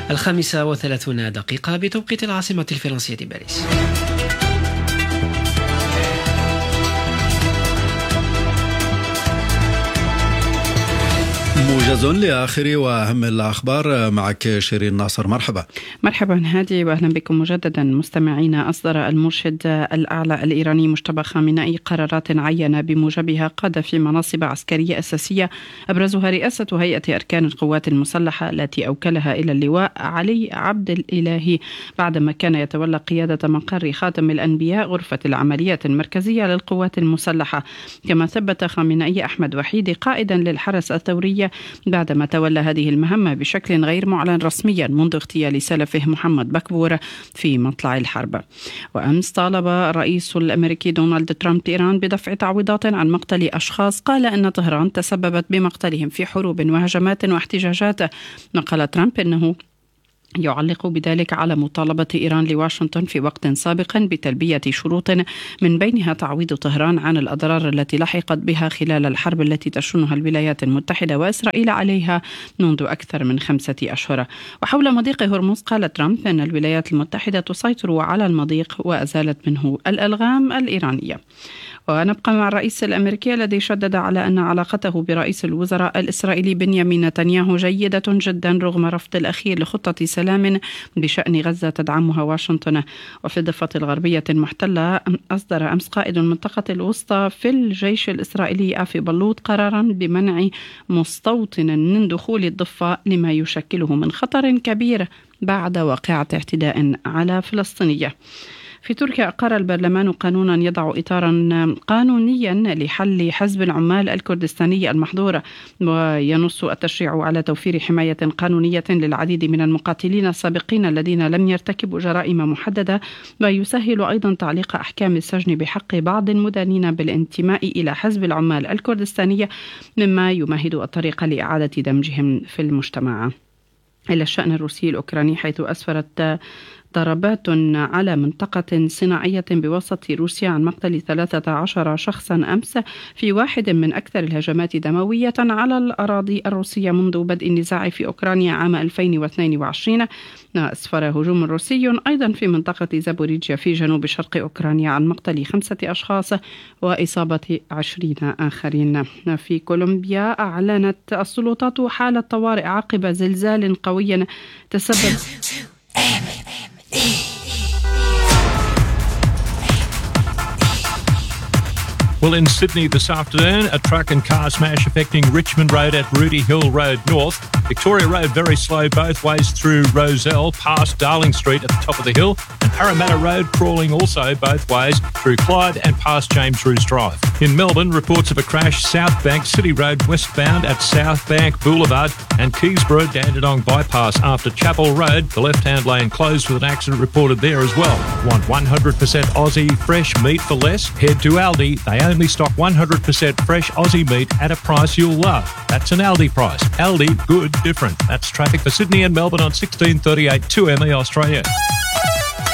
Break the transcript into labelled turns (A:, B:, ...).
A: 5:30 بتوقيت العاصمة الفرنسية باريس.
B: موجز لآخر وأهم الأخبار معك شيرين ناصر.
C: مرحبا هادي وأهلا بكم مجددا مستمعينا. أصدر المرشد الأعلى الإيراني مجتبى خامنئي قرارات عين بموجبها قاد في مناصب عسكرية أساسية أبرزها رئاسة هيئة أركان القوات المسلحة التي أوكلها إلى اللواء علي عبد الإلهي بعدما كان يتولى قيادة مقر خاتم الأنبياء غرفة العمليات المركزية للقوات المسلحة. كما ثبت خامنئي أحمد وحيدي قائدا للحرس الثورية بعدما تولى هذه المهمة بشكل غير معلن رسميا منذ اغتيال سلفه محمد بكبور في مطلع الحرب. وأمس طالب الرئيس الأمريكي دونالد ترامب إيران بدفع تعويضات عن مقتل أشخاص قال أن طهران تسببت بمقتلهم في حروب وهجمات واحتجاجات. وقال ترامب أنه يعلق بذلك على مطالبة إيران لواشنطن في وقت سابق بتلبية شروط من بينها تعويض طهران عن الأضرار التي لحقت بها خلال الحرب التي تشنها الولايات المتحدة وإسرائيل عليها منذ أكثر من 5 أشهر. وحول مضيق هرمز قال ترامب أن الولايات المتحدة تسيطر على المضيق وأزالت منه الألغام الإيرانية. ونبقى مع الرئيس الأمريكي الذي شدد على أن علاقته برئيس الوزراء الإسرائيلي بنيامين نتنياهو جيدة جدا رغم رفض الأخير لخطة سلام بشأن غزة تدعمها واشنطن. وفي الضفة الغربية المحتلة أصدر أمس قائد المنطقة الوسطى في الجيش الإسرائيلي آفي بلوط قرارا بمنع مستوطن من دخول الضفة لما يشكله من خطر كبير بعد واقعة اعتداء على فلسطينية. في تركيا أقر البرلمان قانونا يضع إطارا قانونيا لحل حزب العمال الكردستاني المحظور. وينص التشريع على توفير حماية قانونية للعديد من المقاتلين السابقين الذين لم يرتكبوا جرائم محددة. ويسهل أيضا تعليق أحكام السجن بحق بعض المدانين بالانتماء إلى حزب العمال الكردستانية مما يمهد الطريق لإعادة دمجهم في المجتمع. إلى الشأن الروسي الأوكراني حيث أسفرت ضربات على منطقة صناعية بوسط روسيا عن مقتل 13 شخصا أمس في واحد من أكثر الهجمات دموية على الأراضي الروسية منذ بدء النزاع في أوكرانيا عام 2022. أسفر هجوم روسي أيضا في منطقة زابوريجيا في جنوب شرق أوكرانيا عن مقتل 5 أشخاص وإصابة 20 آخرين. في كولومبيا أعلنت السلطات حالة طوارئ عقب زلزال قوي تسبب
D: Well, in Sydney this afternoon, a truck and car smash affecting Richmond Road at Rooty Hill Road North. Victoria Road very slow both ways through Rozelle, past Darling Street at the top of the hill, and Parramatta Road crawling also both ways through Clyde and past James Roos Drive. In Melbourne, reports of a crash South Bank City Road westbound at South Bank Boulevard and Keysborough Dandenong Bypass after Chapel Road. The left-hand lane closed with an accident reported there as well. Want 100% Aussie fresh meat for less? Head to Aldi. They only stock 100% fresh Aussie meat at a price you'll love. That's an Aldi price. Aldi, good, different. That's traffic for Sydney and Melbourne on 1638 2ME Australia.